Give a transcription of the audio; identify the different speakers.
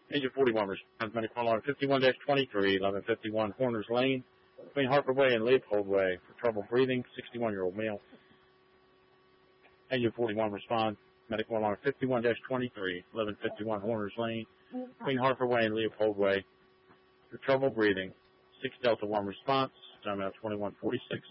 Speaker 1: Engine 41 responds, medical alarm 51-23, 1151 Horner's Lane, between Harper Way and Leopold Way, for trouble breathing, 61-year-old male. Engine 41 responds, medical alarm 51-23, 1151 Horner's Lane, between Harper Way and Leopold Way, for trouble breathing, 6 Delta 1 response, time out 2146.